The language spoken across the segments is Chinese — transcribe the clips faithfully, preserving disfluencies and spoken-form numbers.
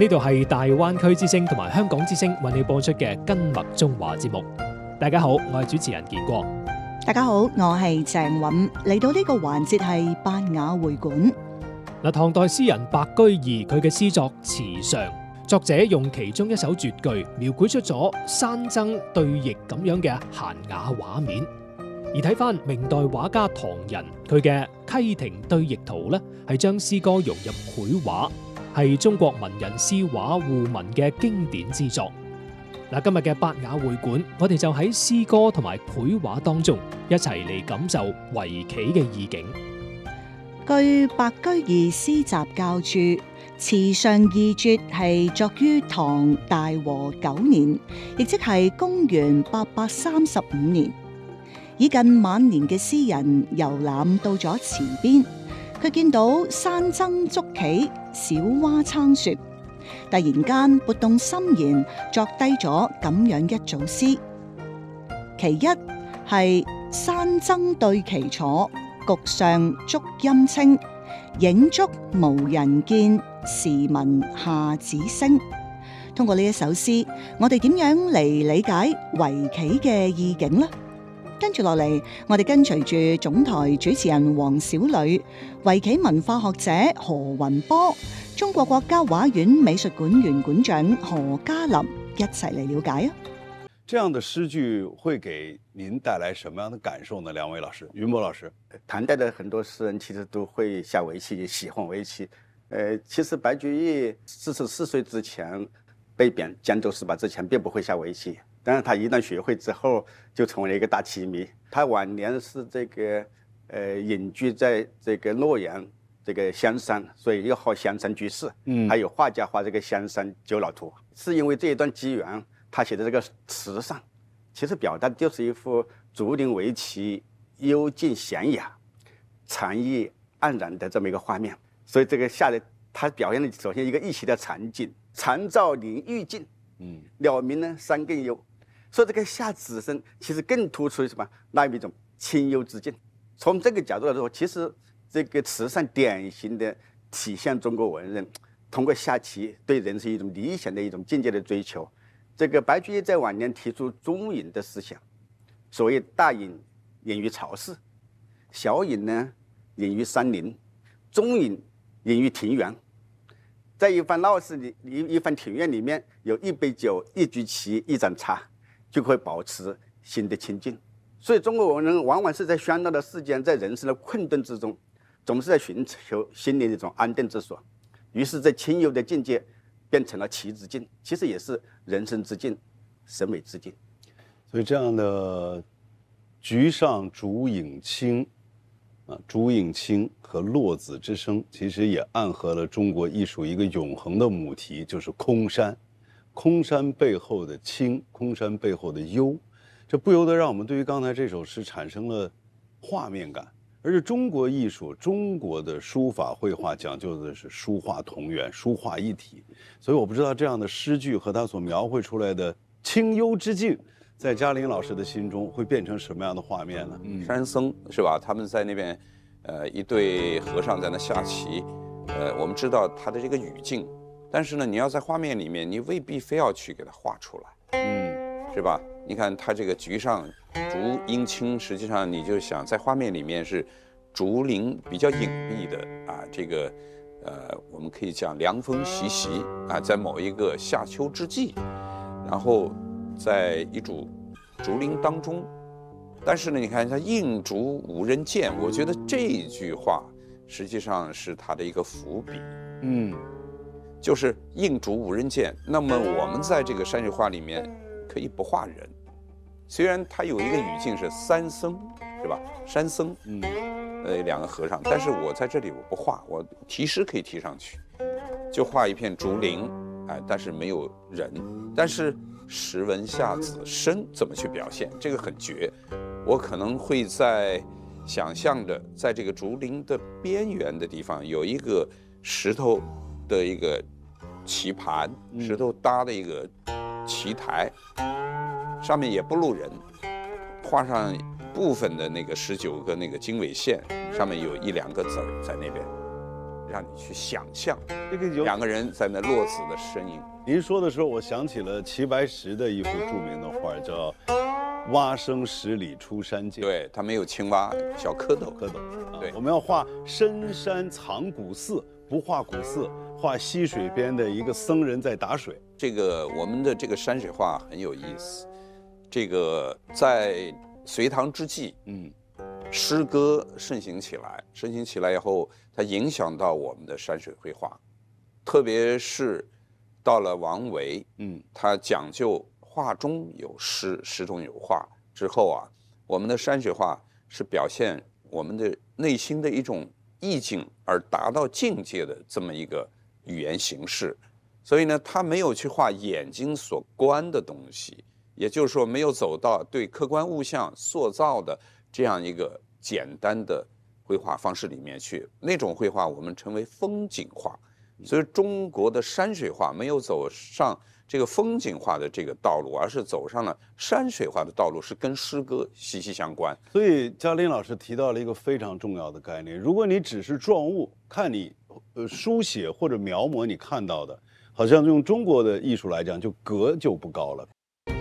呢度係大灣區之聲同埋香港之聲為你播出嘅《根脈中華》節目。大家好，我係主持人健光。 大家好，我係鄭韻。嚟到呢個環節係八雅會館。 嗱，唐代詩人白居易佢嘅詩作《池上》，作者用其中一首絕句描繪出咗山僧對弈咁樣嘅閒雅畫面。而睇翻明代畫家唐人佢嘅《溪亭對弈圖》咧，係將詩歌融入繪畫，係中國文人詩畫互文嘅經典之作。嗱，今日嘅八雅會館，我哋就喺詩歌同埋繪畫當中一齊嚟感受圍棋嘅意境。 據白居易詩集教注，《池上二絕》係作於唐大和九年，亦即係公元八百三十五年。已近晚年嘅詩人遊覽到咗池邊，佢見到山僧捉棋，小蛙撐雪，突然間撥動心弦，作低咗咁樣一組詩。其一係山僧對棋坐，局上竹陰清，影足無人見，時聞下子聲。通過呢一首詩，我哋點樣嚟理解圍棋嘅意境呢？跟住落嚟，我哋跟隨住總台主持人黃小磊、圍棋文化學者何雲波、中國國家畫院美術館原館長何嘉林一齊嚟了解啊！ 這樣的詩句會給您帶來什麼樣的感受呢？兩位老師，雲波老師， 唐代的很多詩人其實都會下圍棋，喜歡圍棋。呃，其實白居易四十四歲之前被貶江州十八之前，並不會下圍棋。但是他一旦學會之後，就成為了一個大棋迷。他晚年是這個，呃，隱居在這個洛陽這個香山，所以又號香山居士。嗯，還有畫家畫這個香山九老圖，是因為這一段機緣，他寫的這個池上，其實表達的就是一幅竹林圍棋、幽靜閒雅、禪意黯然的這麼一個畫面。所以這個下來，他表現的首先一個一席的禪境，禪照林愈靜，嗯，鳥鳴呢山更幽。所以這個下池生其實更突出什麼？那一種清幽之境。從這個角度來說，其實這個池上典型的體現中國文人通過下棋對人生一種理想的一種境界的追求。這個白居易在晚年提出中隱的思想，所謂大隱隱於巢室，小隱呢隱於山林，中隱隱於庭園。在一番鬧市裏，一一番庭院裏面有一杯酒、一局棋、一盞茶，就會保持心的清靜。所以中國文人往往是在喧鬧的世間，在人生的困頓之中，總是在尋求心靈的一種安定之所。於是，在清幽的境界變成了棋之境，其實也是人生之境、審美之境。 所以這樣的局上竹影清啊，竹影清和落子之聲，其實也暗合了中國藝術一個永恆的母題，就是空山。空山背後的清，空山背後的幽，這不由得讓我們對於剛才這首詩產生了畫面感。而且中國藝術，中國的書法繪畫講究的是書畫同源，書畫一體。所以我不知道這樣的詩句和他所描繪出來的清幽之境，在嘉林老師的心中會變成什麼樣的畫面呢？ 嗯，山僧是吧？他們在那邊，呃，一對和尚在那下棋，呃，我們知道他的這個語境。但是呢，你要在畫面裡面，你未必非要去給它畫出來，嗯，是吧？你看它這個局上竹陰清，實際上你就想在畫面裡面是竹林比較隱蔽的啊，這個，呃，我們可以講涼風習習啊，在某一個夏秋之際，然後在一組竹林當中，但是呢，你看它映竹無人見，我覺得這句話實際上是它的一個伏筆，嗯。就是映竹無人見，那麼我們在這個山水畫裡面可以不畫人，雖然它有一個語境是三僧，是吧？山僧，嗯，呃，兩個和尚，但是我在這裡我不畫，我題詩可以提上去，就畫一片竹林，哎，但是沒有人，但是時聞下子聲怎麼去表現？這個很絕，我可能會在想象着，在這個竹林的邊緣的地方有一個石頭的一個棋盤，石頭搭的一個棋台，上面也不露人，畫上部分的那個十九個那個經緯線，上面有一兩個字兒在那邊， 让你去想象这个有两个人在那落子的身影。 您说的时候，我想起了齐白石的一幅著名的画，叫《蛙声十里出山见》。 对，他没有青蛙，小蝌蚪。 蝌蚪。啊、 对， 我们要画深山藏古寺，不画古寺，画溪水边的一个僧人在打水。 这个我们的这个山水画很有意思。这个在隋唐之际，嗯，诗歌盛行起来，盛行起来以后，它影响到我们的山水绘画，特别是到了王维，嗯，他讲究画中有诗，诗中有画之后啊，我们的山水画是表现我们的内心的一种意境而达到境界的这么一个语言形式。所以呢，他没有去画眼睛所观的东西，也就是说，没有走到对客观物象塑造的这样一个简单的绘画方式里面去。那种绘画我们称为风景画。所以中国的山水画没有走上这个风景画的这个道路，而是走上了山水画的道路，是跟诗歌息息相关。 所以嘉林老师提到了一个非常重要的概念：如果你只是状物，看你呃书写或者描摹你看到的，好像用中國的藝術嚟講，就格就不高了。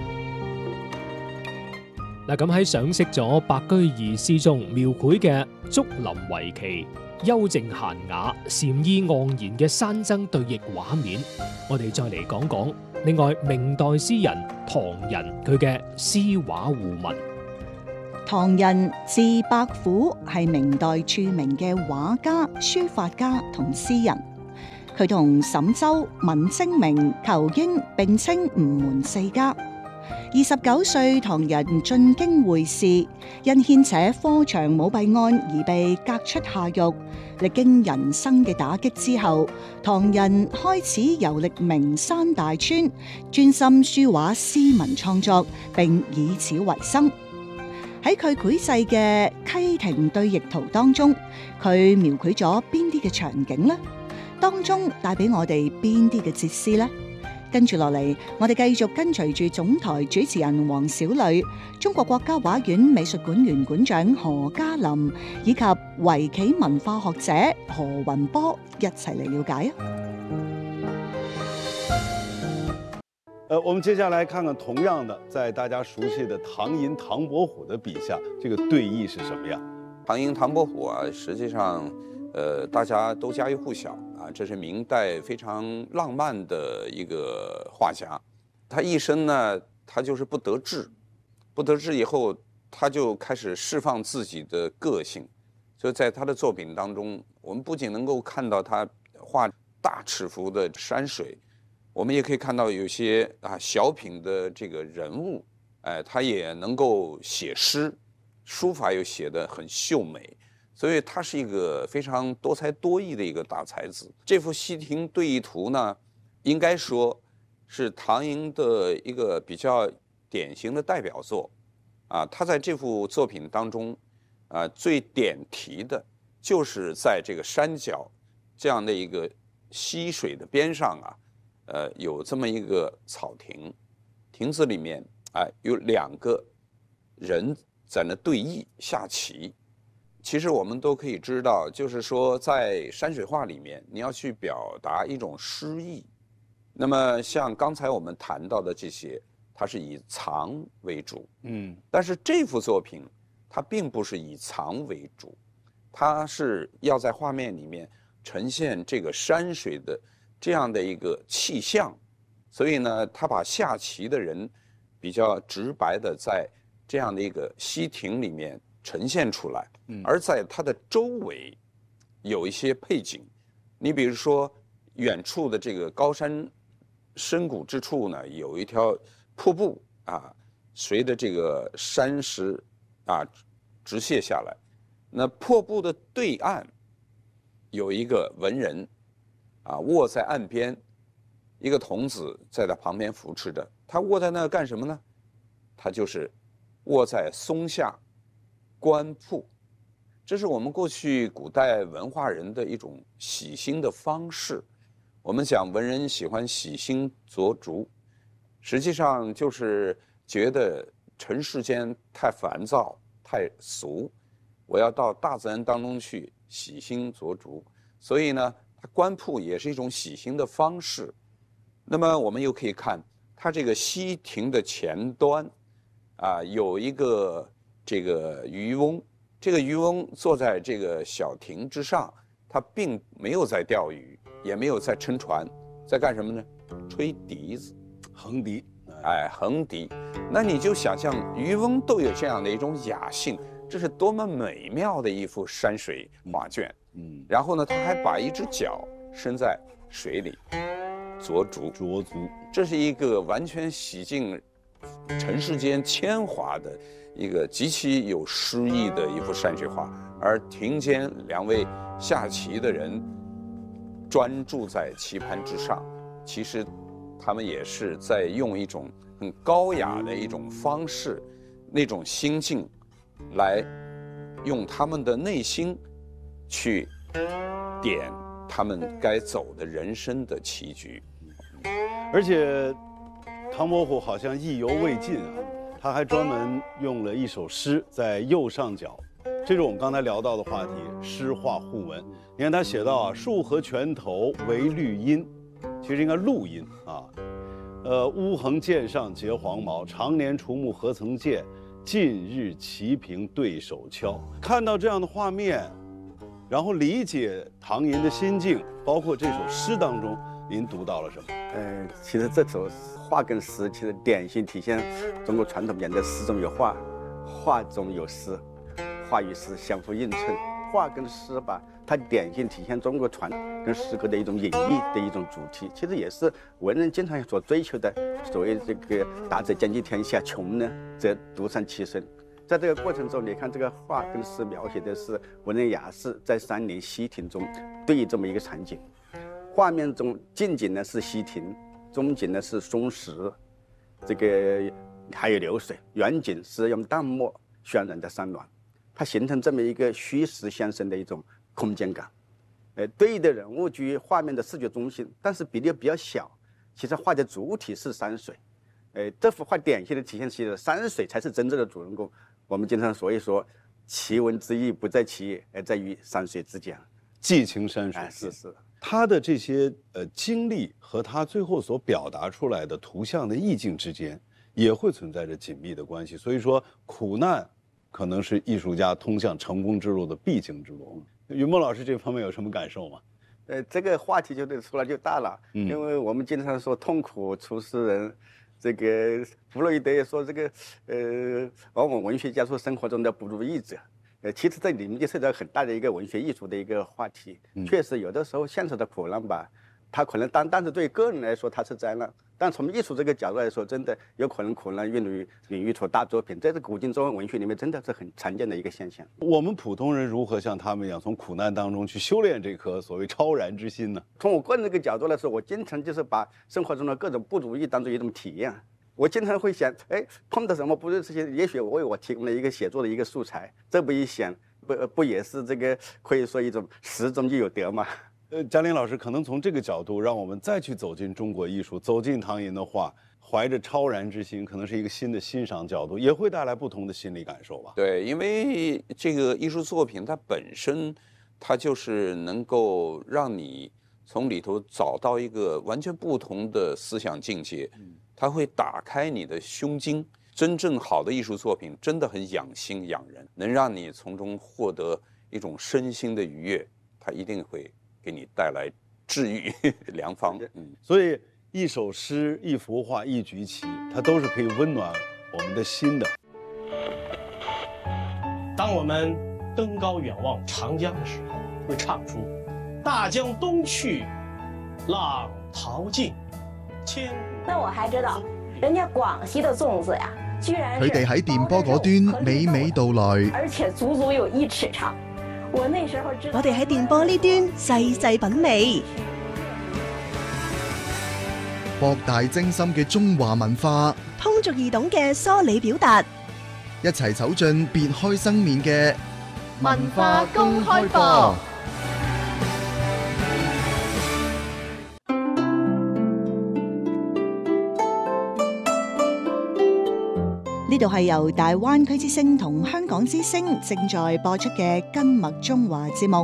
嗱，咁喺賞識咗白居易詩中描繪嘅竹林圍棋、幽靜閒雅、禪意盎然嘅山僧對弈畫面，我哋再嚟講講另外明代詩人唐人佢嘅詩畫互文。 唐人字伯虎係明代著名嘅畫家、書法家同詩人。佢同沈周、文徵明、仇英並稱吳門四家。二十九歲，唐人進京會試，因牽扯科場舞弊案而被革出下獄。歷經人生嘅打擊之後，唐人開始遊歷名山大川，專心書畫詩文創作，並以此為生。喺佢繪製嘅《溪亭對弈圖》當中，佢描繪咗邊啲嘅場景呢？當中帶俾我哋邊啲嘅哲思呢？跟住落嚟，我哋繼續跟隨住總台主持人黃小磊、中國國家畫院美術館原館長何嘉林以及圍棋文化學者何雲波一齊嚟了解啊！ 呃，我們接下來看看同樣的，在大家熟悉的唐寅、唐伯虎的筆下，這個對弈是什麼樣？ 唐寅、唐伯虎啊，實際上，呃，大家都家喻戶曉啊，這是明代非常浪漫的一個畫家。他一生呢，他就是不得志，不得志以後，他就開始釋放自己的個性。所以在他的作品當中，我們不僅能夠看到他畫大尺幅的山水，我們也可以看到有些啊小品的這個人物，哎，他也能夠寫詩，書法又寫得很秀美。所以他是一個非常多才多藝的一個大才子。這幅《溪亭對弈圖》呢，應該說是唐寅的一個比較典型的代表作。啊，他在這幅作品當中，啊，最點題的就是在這個山腳這樣的一個溪水的邊上啊，呃，有這麼一個草亭，亭子裡面啊有兩個人在那對弈下棋。其實我們都可以知道，就是說在山水畫裡面，你要去表達一種詩意。那麼像剛才我們談到的這些，它是以藏為主，嗯，但是這幅作品它並不是以藏為主，它是要在畫面裡面呈現這個山水的這樣的一個氣象。所以呢，他把下棋的人比較直白的在這樣的一個溪亭裡面呈現出來，而在它的周圍有一些配景。你比如說遠處的這個高山深谷之處呢，有一條瀑布啊，隨着這個山石啊直瀉下來。那瀑布的對岸有一個文人啊，臥在岸邊，一個童子在他旁邊扶持着。他臥在那幹什麼呢？他就是臥在松下觀瀑。這是我們過去古代文化人的一種洗心的方式。我們講文人喜歡洗心濯竹，實際上就是覺得塵世間太煩躁、太俗，我要到大自然當中去洗心濯竹。 所以呢，它官铺也是一种喜庆的方式。那么我们又可以看它这个西亭的前端，啊，有一个这个渔翁，这个渔翁坐在这个小亭之上，他并没有在钓鱼，也没有在撑船，在干什么呢？吹笛子， 横笛， 哎，横笛。那你就想象渔翁都有这样的一种雅兴，这是多么美妙的一幅山水画卷。 嗯， 然后呢，他还把一只脚伸在水里，濯足， 濯足， 这是一个完全洗尽尘世间铅华的一个极其有诗意的一幅山水画。而庭间两位下棋的人专注在棋盘之上，其实他们也是在用一种很高雅的一种方式，那种心境，来用他们的内心去点他们该走的人生的棋局。 而且唐伯虎好像意犹未尽啊，他还专门用了一首诗在右上角，这是我们刚才聊到的话题，诗画互文。你看他写到啊，树河泉头为绿阴，其实应该露阴啊。呃，乌横剑上结黄毛，常年除木何曾见？近日棋平对手敲。看到这样的画面，然后理解唐寅的心境，包括这首诗当中，您读到了什么？ 呃，其实这首画跟诗，其实典型体现中国传统面的诗中有画，画中有诗，画与诗相互映衬。画跟诗吧，它典型体现中国传跟诗歌的一种隐逸的一种主题，其实也是文人经常所追求的。所谓这个达则兼济天下，穷呢则独善其身。在这个过程中，你看这个画跟诗描写的是文人雅士在山林溪亭中对弈这么一个场景。画面中近景呢是溪亭，中景呢是松石，这个还有流水，远景是用淡墨渲染的山峦，它形成这么一个虚实相生的一种空间感。呃，对弈的人物居于画面的视觉中心，但是比例比较小。其实画的主体是山水，呃，这幅画典型的体现其实山水才是真正的主人公。我们经常所以说，奇文之意不在其而在于山水之间， 寄情山水。 哎，是是。 他的这些呃经历和他最后所表达出来的图像的意境之间，也会存在着紧密的关系。所以说，苦难可能是艺术家通向成功之路的必经之路。云梦老师这方面有什么感受吗？ 呃，这个话题就得说来就大了，嗯、因为我们经常说痛苦出诗人，这个弗洛伊德也说这个，呃，往往文学家说生活中的不如意者。呃，其实这里面就涉及到很大的一个文学艺术的一个话题。嗯、确实，有的时候现实的苦难吧，它可能当但是对个人来说它是灾难，但从艺术这个角度来说，真的有可能苦难孕育孕育出大作品，这是古今中外文学里面真的是很常见的一个现象。 我们普通人如何像他们一样，从苦难当中去修炼这颗所谓超然之心呢？ 从我个人这个角度来说，我经常就是把生活中的各种不如意当做一种体验。我经常会想，哎，碰到什么不如意事情，也许我为我提供了一个写作的一个素材。这不一想，不不也是这个可以说一种实中就有得吗？ 呃，嘉玲老师可能从这个角度，让我们再去走进中国艺术，走进唐寅的画，怀着超然之心，可能是一个新的欣赏角度，也会带来不同的心理感受吧。 对，因为这个艺术作品它本身，它就是能够让你从里头找到一个完全不同的思想境界，它会打开你的胸襟。真正好的艺术作品真的很养心养人，能让你从中获得一种身心的愉悦，它一定会给你带来治愈良方。 嗯，所以一首诗、一幅画、一局棋，它都是可以温暖我们的心的。 当我们登高远望长江的时候，会唱出“大江东去，浪淘尽，千古”。 那我还知道，人家廣西的粽子呀，居然佢哋喺電波嗰端娓娓道來， 而且足足有一尺長。我那時候知道， 我哋喺電波呢端細細品味， 博大精深嘅中華文化， 通俗易懂嘅梳理表達， 一齊走進別開生面嘅文化公開課。 呢度係由大灣區之聲同香港之聲正在播出嘅《今麥中華》節目，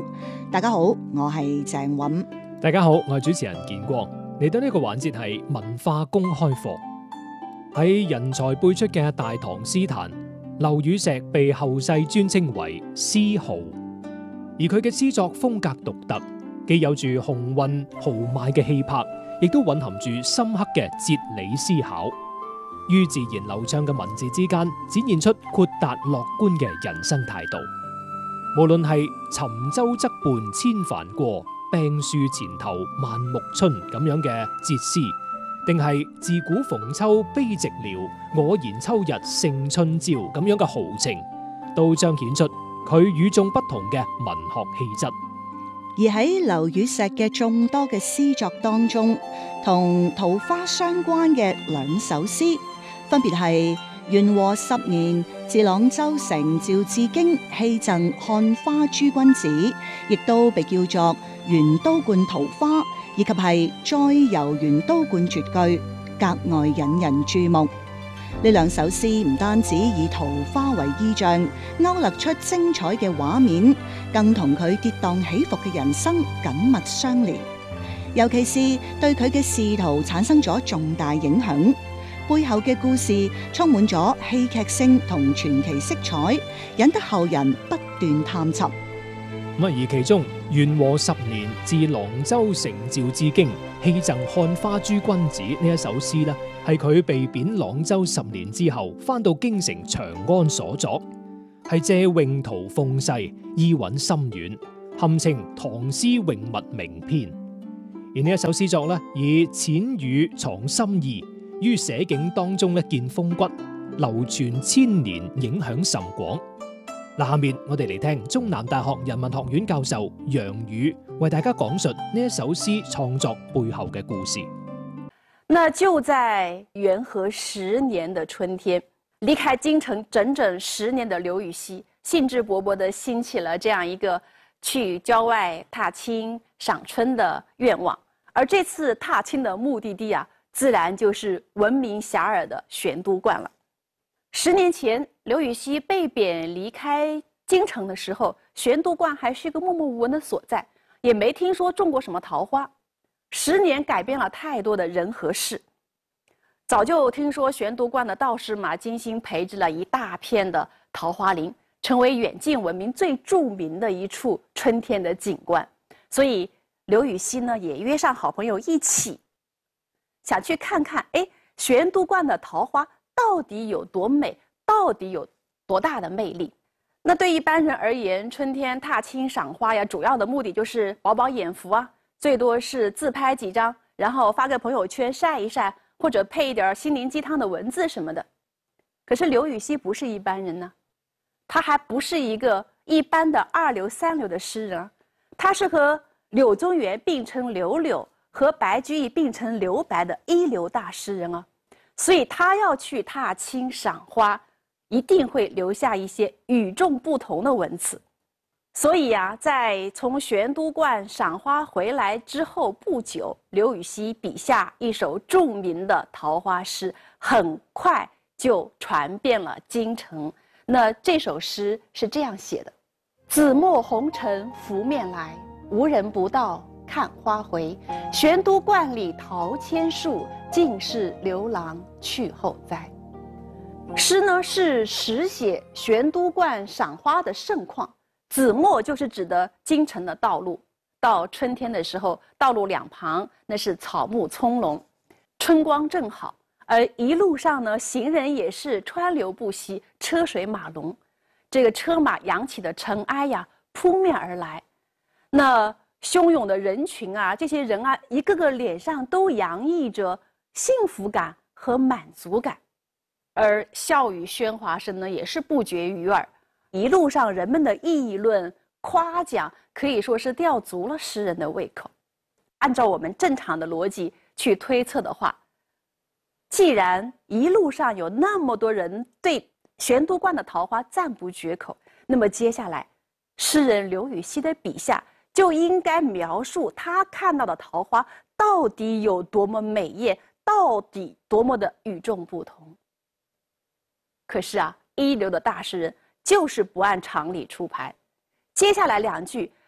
大家好，我係鄭韻。 大家好，我係主持人建光。嚟到呢個環節係文化公開課。喺人才輩出嘅大唐詩壇，劉禹錫被後世尊稱為詩豪，而佢嘅詩作風格獨特，既有住雄渾豪邁嘅氣魄，亦都蘊含住深刻嘅哲理思考，於自然流暢嘅文字之間，展現出豁達樂觀嘅人生態度。無論係沉舟側畔千帆過，病樹前頭萬木春咁樣嘅哲思，定係自古逢秋悲寂寥，我言秋日勝春朝咁樣嘅豪情，都彰顯出佢與眾不同嘅文學氣質。 而喺劉禹錫嘅眾多嘅詩作當中，同桃花相關嘅兩首詩，分別係元和十年自朗州城趙志京戲贈看花諸君子，亦都被叫做元都觀桃花，以及係再遊元都觀絕句，格外引人注目。呢兩首詩唔單止以桃花為意象，勾勒出精彩嘅畫面，更同佢跌宕起伏嘅人生緊密相連。尤其是對佢嘅仕途產生咗重大影響，背後嘅故事充滿咗戲劇性同傳奇色彩，引得後人不斷探尋。 而其中元和十年自朗州城趙志京戲贈看花諸君子呢一首詩呢，係佢被貶朗州十年之後翻到京城長安所作，係借詠圖諷世，意韻深遠，堪稱唐詩詠物名篇。而呢一首詩作呢，以淺語藏深意，於寫景當中呢見風骨，流傳千年，影響甚廣。嗱，下面我哋嚟聽中南大學人文學院教授楊宇為大家講述呢一首詩創作背後嘅故事。 那就在元和十年的春天，離開京城整整十年的劉禹錫，興致勃勃地興起了這樣一個去郊外踏青賞春的願望。而這次踏青的目的地啊，自然就是聞名遐邇的玄都觀了。十年前，劉禹錫被貶離開京城的時候，玄都觀還是一個默默無聞的所在，也沒聽說種過什麼桃花。十年改變了太多的人和事。早就聽說玄都觀的道士馬金星培植了一大片的桃花林，成為遠近聞名最著名的一處春天的景觀。所以劉禹錫呢，也約上好朋友一起，想去看看，哎，玄都觀的桃花到底有多美，到底有多大的魅力。那對一般人而言，春天踏青賞花呀，主要的目的就是飽飽眼福啊，最多是自拍幾張，然後發個朋友圈曬一曬，或者配一點心靈雞湯的文字什麼的。可是劉禹錫不是一般人呢，他還不是一個一般的二流三流的詩人，他是和柳宗元並稱柳柳，和白居易並稱留白的一流大詩人啊。所以他要去踏青賞花，一定會留下一些與眾不同的文詞。所以啊，在從玄都觀賞花回來之後不久，劉禹錫筆下一首著名的桃花詩，很快就傳遍了京城。那這首詩是這樣寫的：紫陌紅塵拂面來，無人不道看花回。玄都觀裡桃千樹，盡是劉郎去後栽。詩呢是實寫玄都觀賞花的盛況。紫陌就是指的京城的道路，到春天的時候，道路兩旁那是草木蔥籠，春光正好，而一路上呢，行人也是川流不息，車水馬龍，這個車馬揚起的塵埃呀，撲面而來。那洶湧的人群啊，這些人啊，一個個臉上都洋溢着幸福感和滿足感，而笑語喧嘩聲呢，也是不絕於耳。一路上人們的議論誇獎，可以說是吊足了詩人的胃口。按照我們正常的邏輯去推測的話，既然一路上有那麼多人對玄都觀的桃花讚不絕口，那麼接下來詩人劉禹錫的筆下就應該描述他看到的桃花到底有多麼美豔，到底多麼的與眾不同。可是啊，一流的大詩人就是不按常理出牌。接下來兩句，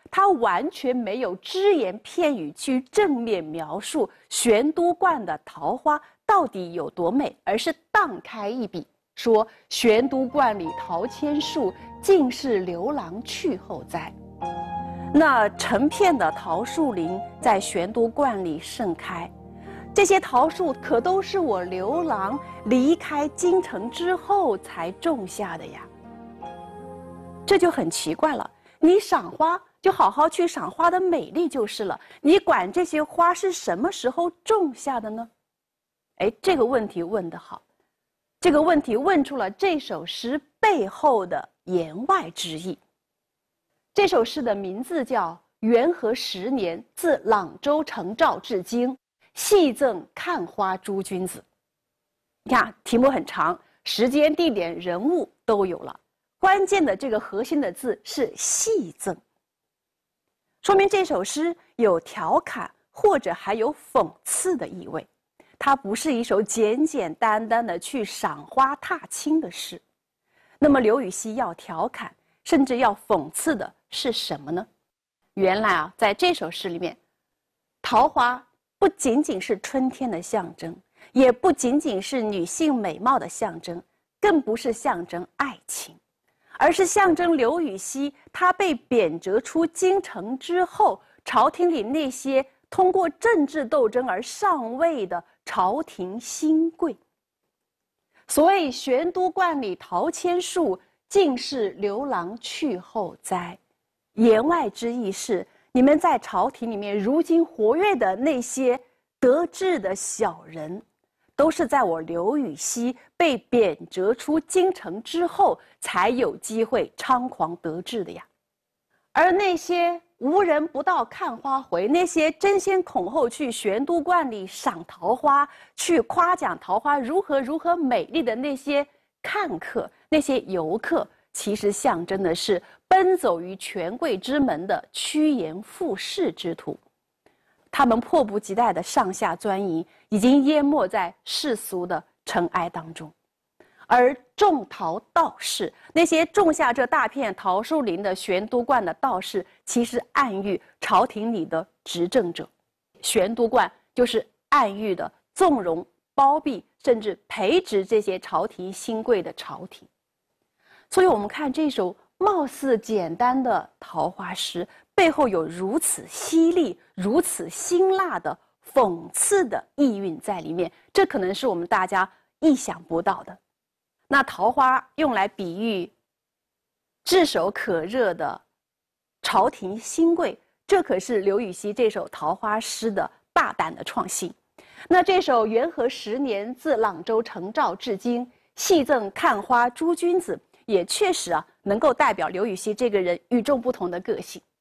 他完全没有只言片语去正面描述玄都观的桃花到底有多美，而是荡开一笔说玄都观里桃千树，尽是刘郎去后栽。那成片的桃树林在玄都观里盛开，这些桃树可都是我刘郎离开京城之后才种下的呀。这就很奇怪了，你赏花就好好去赏花的美丽就是了，你管这些花是什么时候种下的呢？哎，这个问题问得好，这个问题问出了这首诗背后的言外之意。这首诗的名字叫《元和十年自朗州承诏至京，系赠看花诸君子》。你看题目很长，时间、地点、人物都有了，关键的这个核心的字是系赠，说明这首诗有调侃或者还有讽刺的意味。它不是一首简简单单的去赏花踏青的诗。那么刘禹锡要调侃甚至要讽刺的是什么呢？原来啊，在这首诗里面，桃花不仅仅是春天的象征，也不仅仅是女性美貌的象征，更不是象征爱情，而是象征刘禹锡他被贬谪出京城之后，朝廷里那些通过政治斗争而上位的朝廷新贵。所谓玄都观里桃千树，尽是刘郎去后栽，言外之意是，你们在朝廷里面如今活跃的那些得志的小人，都是在我刘禹锡被贬谪出京城之后才有机会猖狂得志的呀。而那些无人不到看花回，那些争先恐后去玄都观里赏桃花，去夸奖桃花如何如何美丽的那些看客，那些游客，其实象征的是奔走于权贵之门的趋炎附势之徒。他们迫不及待的上下钻营，已经淹没在世俗的尘埃当中。而种桃道士，那些种下这大片桃树林的玄都观的道士，其实暗喻朝廷里的执政者。玄都观就是暗喻的纵容、包庇甚至培植这些朝廷新贵的朝廷。所以我们看这首貌似简单的桃花诗，背后有如此犀利、如此辛辣的讽刺的意蕴在里面，这可能是我们大家意想不到的。那桃花用来比喻炙手可热的朝廷新贵，这可是刘禹锡这首桃花诗的大胆的创新。那这首元和十年自朗州承诏至京，系赠看花诸君子，也确实啊能够代表刘禹锡这个人与众不同的个性。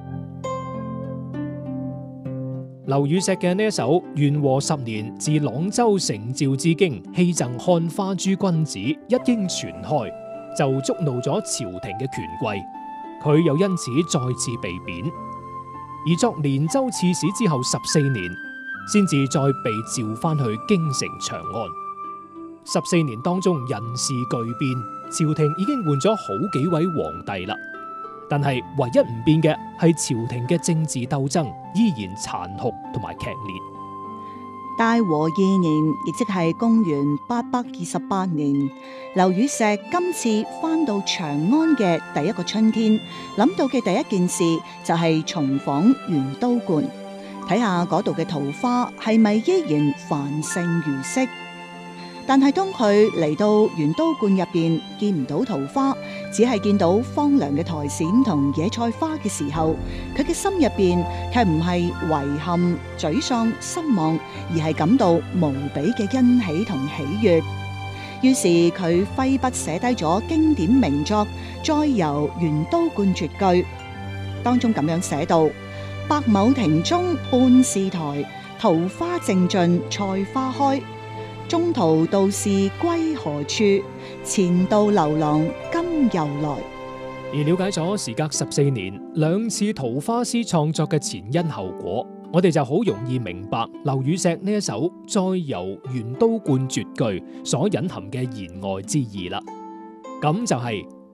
劉禹錫嘅呢一首元和十年自朗州承召至京，系贈看花諸君子，一經傳開，就觸怒咗朝廷嘅權貴，佢又因此再次被貶。而作連州刺史之後十四年，先至再被召翻去京城長安。十四年當中人事巨變，朝廷已經換咗好幾位皇帝啦。但係唯一唔變嘅係朝廷嘅政治鬥爭依然殘酷同埋劇烈。 大和二年，亦即係公元八百二十八年，劉禹錫今次翻到長安嘅第一個春天，諗到嘅第一件事就係重訪元都觀，睇下嗰度嘅桃花係咪依然繁盛如昔。但係當佢嚟到元都觀入邊見唔到桃花，只係見到荒涼嘅苔蘚同野菜花嘅時候，佢嘅心入邊卻唔係遺憾、沮喪、失望，而係感到無比嘅欣喜同喜悅。於是佢揮筆寫低咗經典名作《再遊元都觀絕句》，當中咁樣寫道：百畝庭中半是苔，桃花正盡菜花開。中途道士歸何處？前度劉郎今又來。 而了解咗時隔十四年兩次桃花詩創作嘅前因後果，我哋就好容易明白劉禹錫呢一首《再遊元都觀絕句》所隱含嘅言外之意啦。咁就係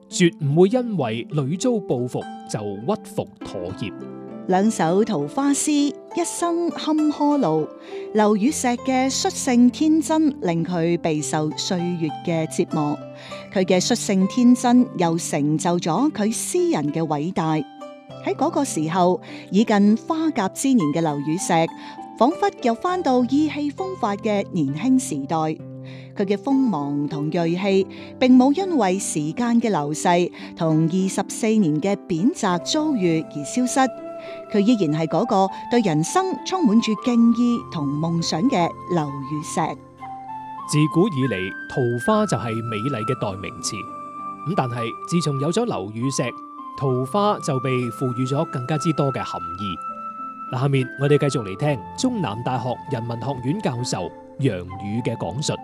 絕唔會因為屢遭報復就屈服妥協。 兩首桃花詩，一生坎坷路。劉禹錫嘅率性天真令佢備受歲月嘅折磨，佢嘅率性天真又成就咗佢詩人嘅偉大。喺嗰個時候，已近花甲之年嘅劉禹錫，仿佛又翻到意氣風發嘅年輕時代。佢嘅鋒芒同銳氣，並冇因為時間嘅流逝同二十四年嘅貶謫遭遇而消失。佢依然係嗰個對人生充滿住敬意同夢想嘅劉禹錫。 自古以嚟，桃花就係美麗嘅代名詞。咁但係自從有咗劉禹錫，桃花就被賦予咗更加之多嘅含義。嗱，下面我哋繼續嚟聽中南大學人文學院教授楊宇嘅講述。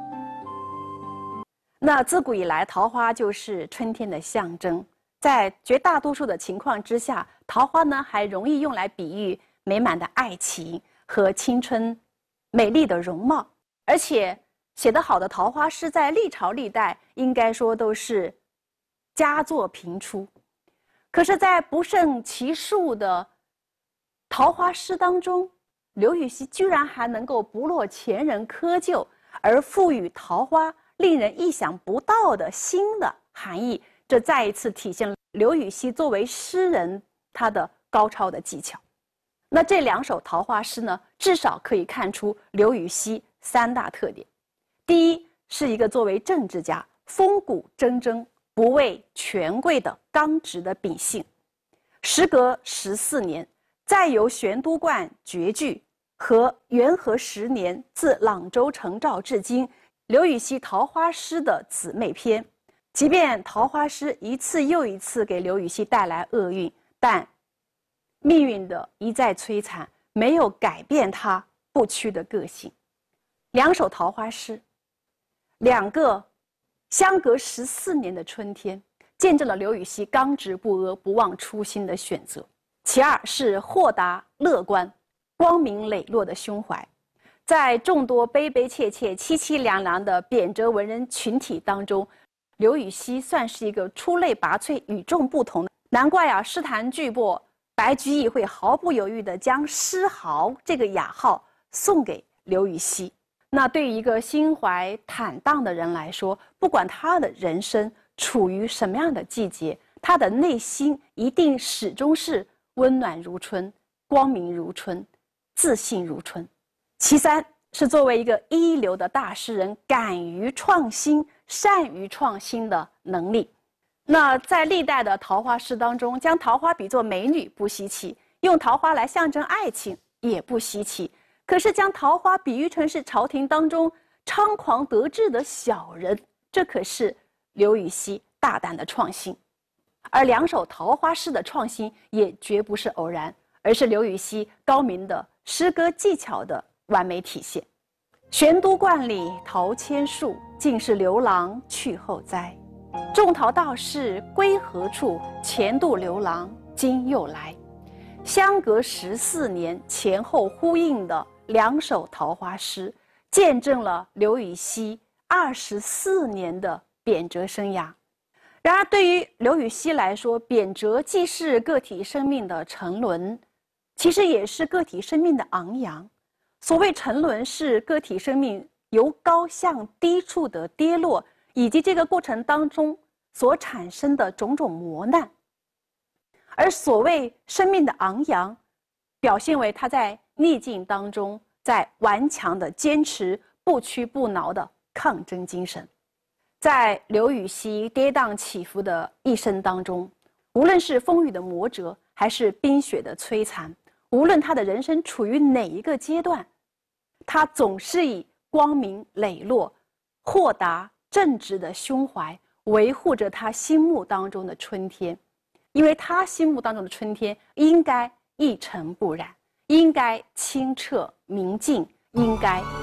那自古以來，桃花就是春天的象徵。在絕大多數的情況之下，桃花呢還容易用來比喻美滿的愛情和青春美麗的容貌。而且寫得好的桃花詩在歷朝歷代應該說都是佳作頻出。可是在不勝其數的桃花詩當中，劉禹錫居然還能夠不落前人窠臼，而賦予桃花令人意想不到的新的含義。這再一次體現了劉禹錫作為詩人他的高超的技巧。那這兩首桃花詩呢，至少可以看出劉禹錫三大特點。第一，是一個作為政治家風骨錚錚、不畏權貴的剛直的秉性。時隔十四年，再由玄都觀絕句和元和十年自朗州成棹至今，劉禹錫桃花詩的姊妹篇。即便桃花詩一次又一次給劉禹錫帶來厄運，但命運的一再摧殘沒有改變他不屈的個性。兩首桃花詩，兩個相隔十四年的春天，見證了劉禹錫剛直不阿、不忘初心的選擇。其二是豁達樂觀、光明磊落的胸懷。在眾多悲悲切切、淒淒涼涼的貶謫文人群體當中，劉禹錫算是一個出類拔萃、與眾不同的。難怪啊，詩壇巨擘白居易會毫不猶豫地將詩豪這個雅號送給劉禹錫。那對於一個心懷坦蕩的人來說，不管他的人生處於什麼樣的季節，他的內心一定始終是溫暖如春、光明如春、自信如春。其三是作為一個一流的大詩人，敢於創新、善於創新的能力。那在歷代的桃花詩當中，將桃花比作美女不稀奇，用桃花來象徵愛情也不稀奇。可是將桃花比喻成是朝廷當中猖狂得志的小人，這可是劉禹錫大膽的創新。而兩首桃花詩的創新也絕不是偶然，而是劉禹錫高明的詩歌技巧的完美體現。玄都觀裡桃千樹，盡是劉郎去後栽。種桃道士歸何處？前度劉郎今又來。相隔十四年，前後呼應的兩首桃花詩，見證了劉禹錫二十四年的貶謫生涯。然而，對於劉禹錫來說，貶謫既是個體生命的沉淪，其實也是個體生命的昂揚。所謂沉淪，是個體生命由高向低處的跌落，以及這個過程當中所產生的種種磨難。而所謂生命的昂揚，表現為他在逆境當中，在頑強的堅持、不屈不撓的抗爭精神。在劉禹錫跌宕起伏的一生當中，無論是風雨的磨折，還是冰雪的摧殘，無論他的人生處於哪一個階段，他總是以光明磊落、豁達正直的胸懷維護着他心目當中的春天。因為他心目當中的春天應該一塵不染，應該清澈明淨，應該